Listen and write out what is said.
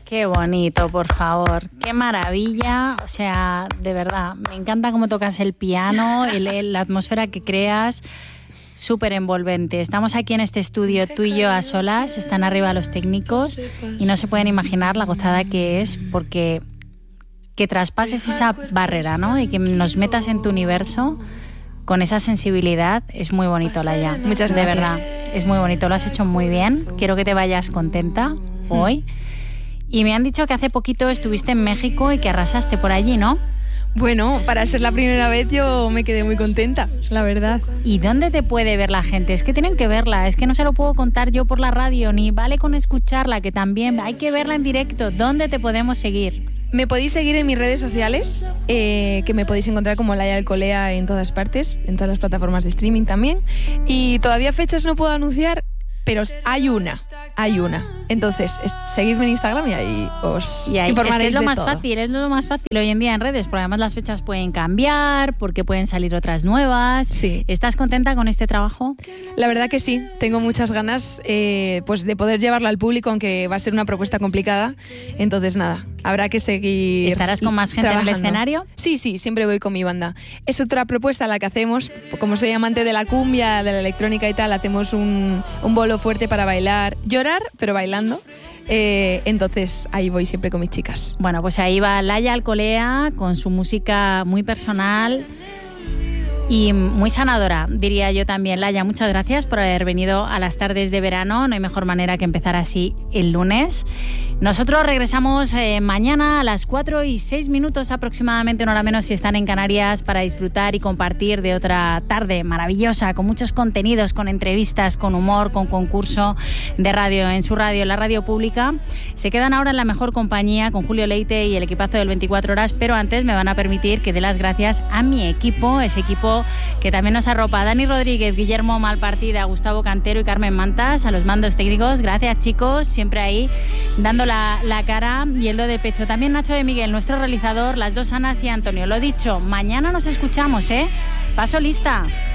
Qué bonito, por favor. Qué maravilla. O sea, de verdad, me encanta cómo tocas el piano, la atmósfera que creas. Súper envolvente. Estamos aquí en este estudio, tú y yo a solas, están arriba los técnicos y no se pueden imaginar la gozada que es, porque que traspases esa barrera, ¿no? Y que nos metas en tu universo con esa sensibilidad es muy bonito, Laia. Muchas gracias. De verdad, es muy bonito, lo has hecho muy bien. Quiero que te vayas contenta hoy. Y me han dicho que hace poquito estuviste en México y que arrasaste por allí, ¿no? Bueno, para ser la primera vez yo me quedé muy contenta, la verdad. ¿Y dónde te puede ver la gente? Es que tienen que verla, es que no se lo puedo contar yo por la radio, ni vale con escucharla, que también hay que verla en directo. ¿Dónde te podemos seguir? Me podéis seguir en mis redes sociales, que me podéis encontrar como Laia Alcolea en todas partes, en todas las plataformas de streaming también. Y todavía fechas no puedo anunciar, pero hay una. Entonces, seguidme en Instagram y ahí os informaréis es lo de más todo. fácil, es lo más fácil hoy en día en redes, porque además las fechas pueden cambiar, porque pueden salir otras nuevas. Sí. ¿Estás contenta con este trabajo? La verdad que sí, tengo muchas ganas pues de poder llevarlo al público, aunque va a ser una propuesta complicada. Entonces, nada, habrá que seguir. ¿Estarás con más gente trabajando en el escenario? Sí, siempre voy con mi banda. Es otra propuesta la que hacemos. Como soy amante de la cumbia, de la electrónica y tal, hacemos un bolo fuerte para bailar, llorar, pero bailando. Entonces ahí voy siempre con mis chicas. Bueno, pues ahí va Laia Alcolea con su música muy personal y muy sanadora, diría yo también. Laia, muchas gracias por haber venido a las tardes de verano. No hay mejor manera que empezar así el lunes. Nosotros regresamos mañana a las 4:06 aproximadamente, una hora menos si están en Canarias, para disfrutar y compartir de otra tarde maravillosa, con muchos contenidos, con entrevistas, con humor, con concurso de radio en su radio, la radio pública. Se quedan ahora en la mejor compañía con Julio Leite y el equipazo del 24 horas, pero antes me van a permitir que dé las gracias a mi equipo, ese equipo que también nos arropa: Dani Rodríguez, Guillermo Malpartida, Gustavo Cantero y Carmen Mantas, a los mandos técnicos. Gracias, chicos, siempre ahí dando la cara y el do de pecho. También Nacho de Miguel, nuestro realizador, las dos Anas y Antonio. Lo dicho, mañana nos escuchamos, Paso lista.